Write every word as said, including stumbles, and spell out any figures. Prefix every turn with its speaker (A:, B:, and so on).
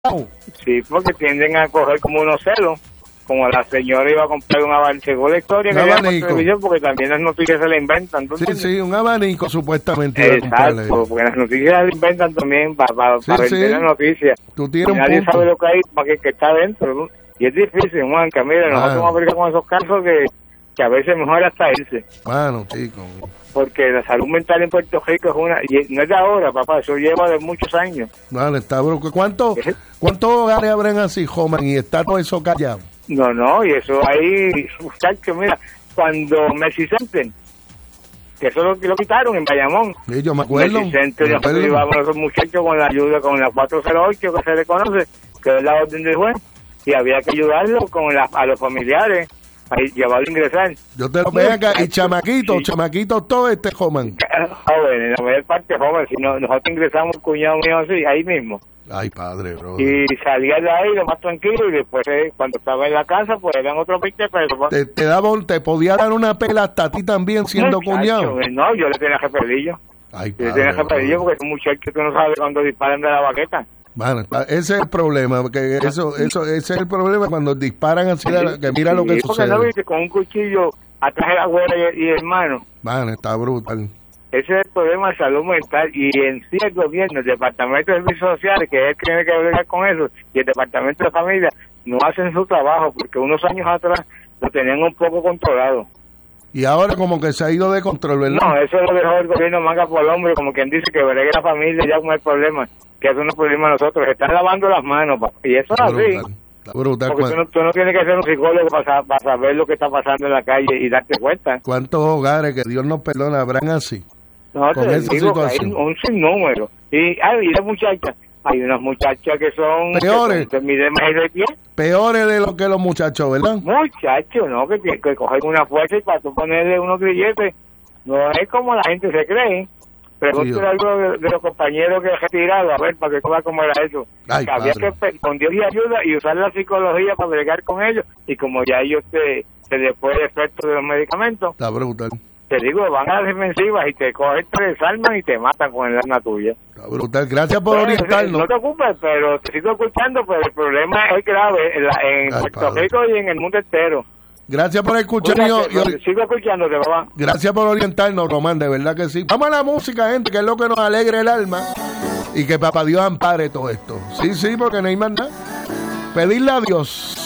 A: Sí, porque tienden a coger como unos celos. Como la señora iba a comprar un abanico, según la historia, que por televisión, porque también las noticias se le inventan. ¿Tú
B: sí,
A: entiendes?
B: sí, un abanico supuestamente.
A: Exacto, porque las noticias se le inventan también para, para,
B: sí,
A: para
B: sí.
A: vender las noticias.
B: Tú tienes
A: y nadie
B: un punto.
A: sabe lo que hay para que, que está dentro, ¿no? Y es difícil, Juan, que mira,
B: Bueno.
A: nosotros vamos a ver con esos casos que, que a veces mejor hasta irse.
B: Bueno, chico.
A: Porque la salud mental en Puerto Rico es una, y no es de ahora, papá, eso lleva de muchos años.
B: Vale, está bro. ¿Cuánto, ¿Cuántos hogares habrán así, Joman, y está todo eso callado?
A: No, no, y eso ahí, muchachos, mira, cuando Messi Center, que eso lo, lo quitaron en Bayamón.
B: Sí, yo me acuerdo.
A: Messi Center,
B: me
A: nosotros
B: acuerdo.
A: llevamos a esos muchachos con la ayuda, con la cuatro cero ocho que se le conoce, que es la orden del juez, y había que ayudarlo con la, a los familiares, a llevarlo a ingresar.
B: Yo te lo veo acá, y chamaquitos, sí. chamaquitos todo este Joman.
A: Jóvenes, la mayor parte jóvenes, si no, nosotros ingresamos un cuñado mío así, ahí mismo.
B: Ay, padre, bro.
A: Y salía de ahí lo más tranquilo y después eh, cuando estaba en la casa pues eran otros veinte pesos.
B: Te, te daba, te podía dar una pela hasta a ti también siendo
A: Muchacho,
B: cuñado.
A: No, yo le tenía jefedillo.
B: Ay,
A: yo le tenía jefedillo porque es un muchacho que no sabe cuándo disparan de la baqueta.
B: Bueno, ese es el problema, porque eso, eso, ese es el problema cuando disparan así, sí, que mira
A: sí,
B: lo que
A: porque
B: sucede.
A: No viste con un cuchillo atrás de la abuela y, y hermano.
B: Bueno, está brutal.
A: Ese es el problema de salud mental y en sí el gobierno, el Departamento de Servicios Sociales, que es el que tiene que bregar con eso, y el Departamento de Familia, no hacen su trabajo porque unos años atrás lo tenían un poco controlado.
B: Y ahora como que se ha ido de control, ¿verdad?
A: No, eso lo dejó el gobierno manga por el hombro, como quien dice que bregue la familia ya con el problema, que eso no es problema de nosotros, están lavando las manos, pa. Y eso es así.
B: Está brutal.
A: Porque tú no, tú no tienes que ser un psicólogo para, para saber lo que está pasando en la calle y darte cuenta.
B: ¿Cuántos hogares, que Dios nos perdona, habrán así?
A: No,
B: con
A: te
B: esa
A: digo que hay
B: situación.
A: un sinnúmero. Y hay las muchachas, hay unas muchachas que son...
B: Peores.
A: Que miden más de pie.
B: Peores de lo que los muchachos, ¿verdad?
A: Muchachos, ¿no? Que, que, que cogen una fuerza y para tú ponerle unos grilletes. No es como la gente se cree. Pregúntale algo de, de los compañeros que he retirado, a ver, para que tú veas cómo era eso.
B: Ay,
A: que había
B: padre.
A: que, con Dios y ayuda, y usar la psicología para bregar con ellos. Y como ya ellos te, se les fue el efecto de los medicamentos,
B: está brutal.
A: Te digo, van a las defensivas y te cogen, te desarman y te matan con el arma tuya.
B: Está brutal. Gracias por
A: Pero,
B: orientarnos.
A: No te ocupes, pero te sigo escuchando, pero el problema es grave en, la, en
B: Ay,
A: Puerto
B: padre.
A: Rico y en el mundo entero.
B: Gracias por escucharnos.
A: Cuídate,
B: y,
A: sigo escuchándote, papá.
B: Gracias por orientarnos, Román, de verdad que sí. Vamos a la música, gente, que es lo que nos alegra el alma. Y que papá Dios ampare todo esto. Sí, sí, porque no hay más nada. Pedirle a Dios